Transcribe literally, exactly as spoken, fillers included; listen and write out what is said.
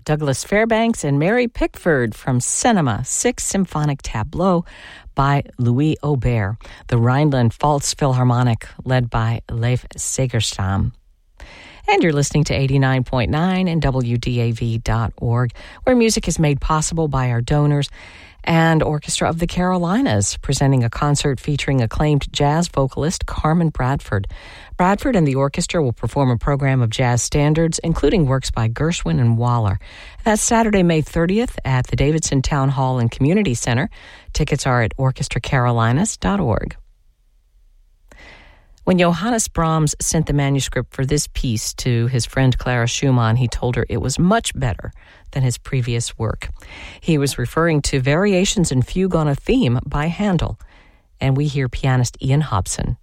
Douglas Fairbanks and Mary Pickford from Cinema, Six Symphonic Tableau by Louis Aubert, the Rhineland-Pfalz Philharmonic, led by Leif Segerstam. And you're listening to eighty-nine point nine and W D A V dot org, where music is made possible by our donors, and Orchestra of the Carolinas, presenting a concert featuring acclaimed jazz vocalist Carmen Bradford. Bradford and the orchestra will perform a program of jazz standards, including works by Gershwin and Waller. That's Saturday, May thirtieth at the Davidson Town Hall and Community Center. Tickets are at orchestra carolinas dot org. When Johannes Brahms sent the manuscript for this piece to his friend Clara Schumann, he told her it was much better than his previous work. He was referring to Variations in Fugue on a Theme by Handel, and we hear pianist Ian Hobson